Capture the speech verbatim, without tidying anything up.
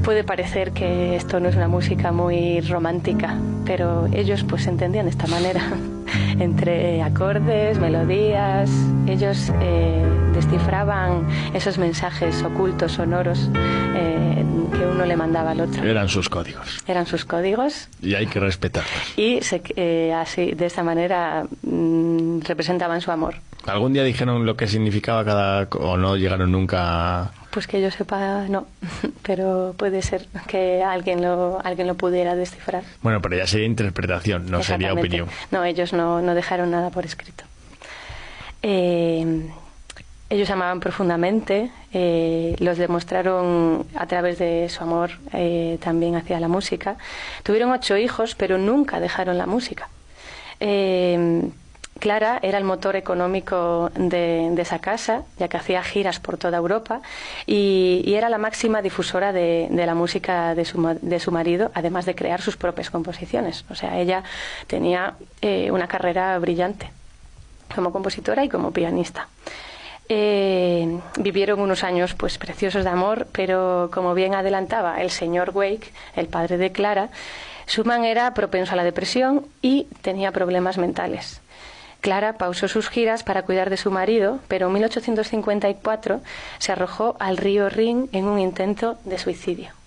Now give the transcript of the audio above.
puede parecer que esto no es una música muy romántica, pero ellos pues entendían de esta manera, entre acordes, melodías, ellos eh, descifraban esos mensajes ocultos, sonoros, eh, que uno le mandaba al otro. Eran sus códigos. Eran sus códigos. Y hay que respetarlos. Y se, eh, así, de esta manera mmm, representaban su amor. ¿Algún día dijeron lo que significaba cada... o no llegaron nunca a... Pues que yo sepa, no, pero puede ser que alguien lo alguien lo pudiera descifrar. Bueno, pero ya sería interpretación, no sería opinión. No, ellos no, no dejaron nada por escrito. Eh, ellos amaban profundamente, eh, los demostraron a través de su amor eh, también hacia la música. Tuvieron ocho hijos, pero nunca dejaron la música. Eh, Clara era el motor económico de, de esa casa, ya que hacía giras por toda Europa y, y era la máxima difusora de, de la música de su, de su marido, además de crear sus propias composiciones. O sea, ella tenía eh, una carrera brillante como compositora y como pianista. Eh, vivieron unos años pues preciosos de amor, pero como bien adelantaba el señor Wake, el padre de Clara, Schumann era propenso a la depresión y tenía problemas mentales. Clara pausó sus giras para cuidar de su marido, pero en mil ochocientos cincuenta y cuatro se arrojó al río Rin en un intento de suicidio.